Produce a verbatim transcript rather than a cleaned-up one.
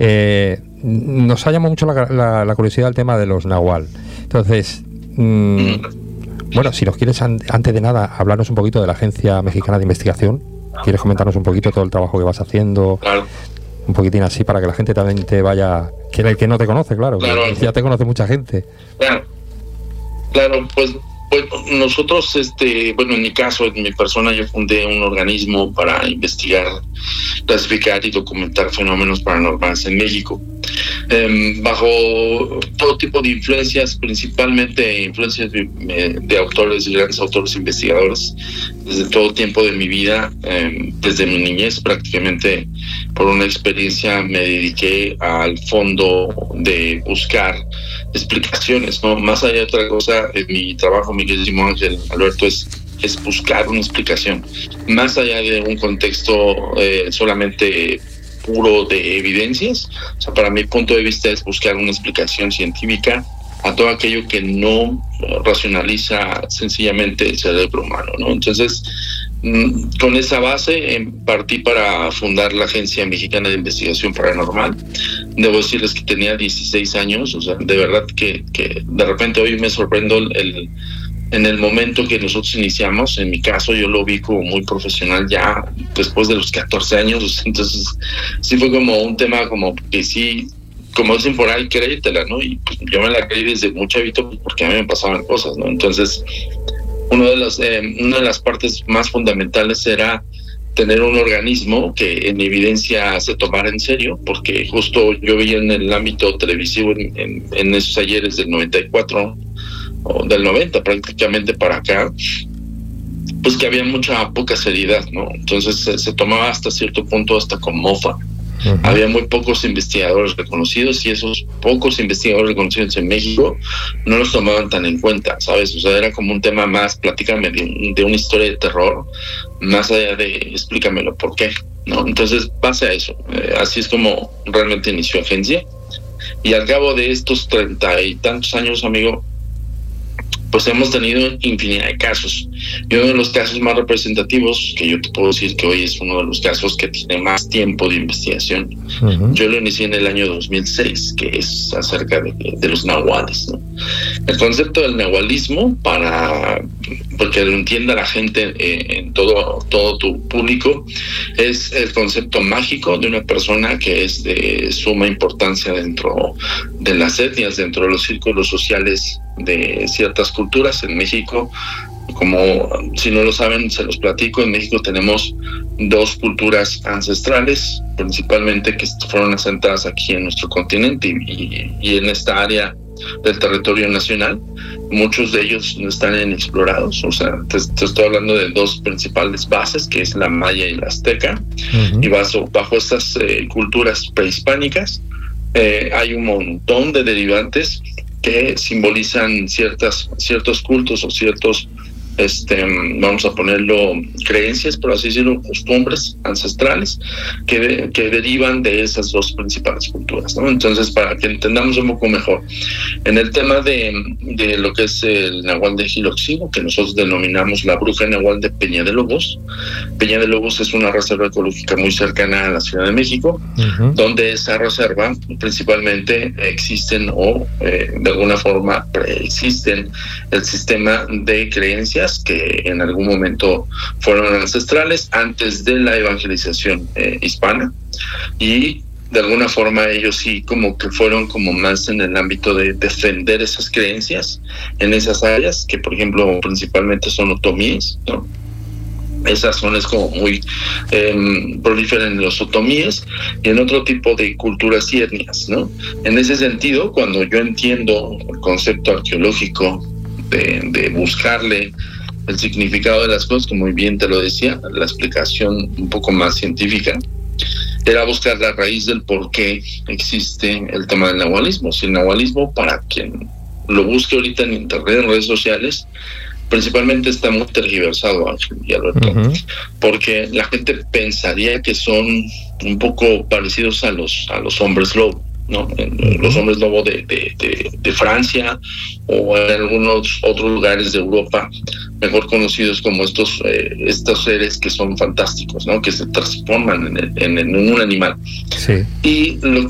Eh, nos ha llamado mucho la, la, la curiosidad el tema de los nahual. Entonces, mmm, bueno, si nos quieres, an- antes de nada, hablarnos un poquito de la Agencia Mexicana de Investigación. ¿Quieres comentarnos un poquito todo el trabajo que vas haciendo? Claro. Un poquitín así para que la gente también te vaya... Que el que no te conoce, claro, Claro. que ya te conoce mucha gente. Claro, claro, pues, pues nosotros, este, bueno, en mi caso, en mi persona, yo fundé un organismo para investigar, clasificar y documentar fenómenos paranormales en México, eh, bajo todo tipo de influencias, principalmente influencias de, de autores, de grandes autores investigadores, desde todo tiempo de mi vida, eh, desde mi niñez prácticamente. Por una experiencia me dediqué al fondo de buscar explicaciones, ¿no? Más allá de otra cosa, en mi trabajo, mi querido Ángel Alberto, es, es buscar una explicación, más allá de un contexto eh, solamente puro de evidencias. O sea, para mi punto de vista es buscar una explicación científica a todo aquello que no racionaliza sencillamente el cerebro humano, ¿no? Entonces, con esa base partí para fundar la Agencia Mexicana de Investigación Paranormal. Debo decirles que tenía dieciséis años, o sea, de verdad que, que de repente hoy me sorprendo el, en el momento que nosotros iniciamos. En mi caso yo lo vi como muy profesional ya después de los catorce años, entonces sí fue como un tema como que sí, como dicen por ahí, créetela, ¿no? Y pues yo me la creí desde muy chavito porque a mí me pasaban cosas, ¿no? Entonces, uno de los, eh, una de las partes más fundamentales era tener un organismo que en evidencia se tomara en serio, porque justo yo vi en el ámbito televisivo, en, en, en esos ayeres del noventa y cuatro, o del noventa prácticamente para acá, pues que había mucha poca seriedad, ¿no? Entonces se, se tomaba hasta cierto punto hasta con mofa. Uh-huh. Había muy pocos investigadores reconocidos y esos pocos investigadores reconocidos en México no los tomaban tan en cuenta, ¿sabes? O sea, era como un tema más, platícame de, de una historia de terror, más allá de explícamelo por qué, ¿no? Entonces, base a eso. Eh, así es como realmente inició Agencia. Y al cabo de estos treinta y tantos años, amigo, pues hemos tenido infinidad de casos. Y uno de los casos más representativos, que yo te puedo decir que hoy es uno de los casos que tiene más tiempo de investigación, uh-huh. Yo lo inicié en el año dos mil seis, que es acerca de, de los nahuales, ¿no? El concepto del nahualismo, para porque lo entienda la gente eh, en todo, todo tu público, es el concepto mágico de una persona que es de suma importancia dentro de las etnias, dentro de los círculos sociales de ciertas culturas. En México, como si no lo saben, se los platico, en México tenemos dos culturas ancestrales, principalmente que fueron asentadas aquí en nuestro continente y, y, y en esta área del territorio nacional. Muchos de ellos no están inexplorados, o sea, te, te estoy hablando de dos principales bases, que es la maya y la azteca, uh-huh. Y bajo, bajo estas eh, culturas prehispánicas eh, hay un montón de derivantes que simbolizan ciertas, ciertos cultos o ciertos, este, vamos a ponerlo, creencias, por así decirlo, costumbres ancestrales que, de, que derivan de esas dos principales culturas, ¿no? Entonces, para que entendamos un poco mejor, en el tema de, de lo que es el nahual de Jiloxino, que nosotros denominamos la bruja nahual de Peña de Lobos. Peña de Lobos es una reserva ecológica muy cercana a la Ciudad de México, uh-huh. Donde esa reserva principalmente existen o eh, de alguna forma preexisten el sistema de creencias que en algún momento fueron ancestrales antes de la evangelización eh, hispana, y de alguna forma ellos sí como que fueron como más en el ámbito de defender esas creencias en esas áreas, que por ejemplo principalmente son otomíes, ¿no? Esa zona es como muy eh, prolífera en los otomíes y en otro tipo de culturas y etnias, ¿no? En ese sentido, cuando yo entiendo el concepto arqueológico de, de buscarle el significado de las cosas, como muy bien te lo decía, la explicación un poco más científica, era buscar la raíz del por qué existe el tema del nahualismo. Si el nahualismo, para quien lo busque ahorita en internet, en redes sociales, principalmente está muy tergiversado, Ángel y Alberto, uh-huh. Porque la gente pensaría que son un poco parecidos a los, a los hombres lobo, ¿no? Los hombres lobo de, de, de, de Francia o en algunos otros lugares de Europa, mejor conocidos como estos eh, estos seres que son fantásticos, ¿no? Que se transforman en, el, en, en un animal. Sí. Y lo